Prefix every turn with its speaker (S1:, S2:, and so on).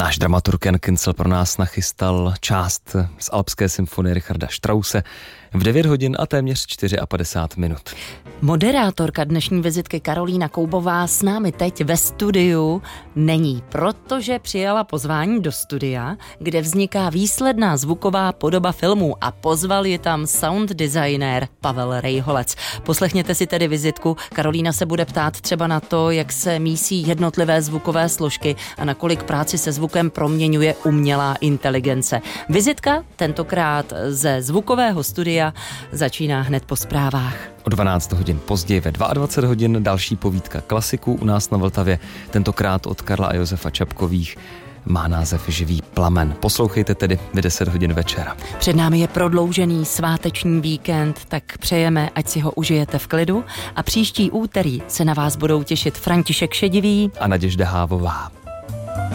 S1: Náš dramaturg Jan Kincel pro nás nachystal část z alpské symfonie Richarda Strause v 9 hodin a téměř 54 minut.
S2: Moderátorka dnešní vizitky Karolína Koubová s námi teď ve studiu není, protože přijala pozvání do studia, kde vzniká výsledná zvuková podoba filmů a pozval je tam sound designer Pavel Rejholec. Poslechněte si tedy vizitku. Karolína se bude ptát třeba na to, jak se mísí jednotlivé zvukové složky a nakolik práci se zvukem proměňuje umělá inteligence. Vizitka tentokrát ze zvukového studia začíná hned po zprávách.
S1: O 12 hodin později ve 22 hodin další povídka klasiků u nás na Vltavě, tentokrát od Karla a Josefa Čapkových, má název Živý plamen. Poslouchejte tedy v 10 hodin večera.
S2: Před námi je prodloužený sváteční víkend, tak přejeme, ať si ho užijete v klidu a příští úterý se na vás budou těšit František Šedivý
S1: a Naděžda Hávová.